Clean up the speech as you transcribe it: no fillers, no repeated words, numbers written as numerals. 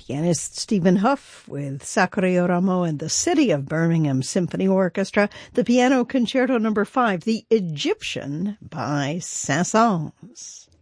pianist Stephen Huff with Sakura Oramo and the City of Birmingham Symphony Orchestra, the Piano Concerto No. 5, The Egyptian by Saint-Saëns.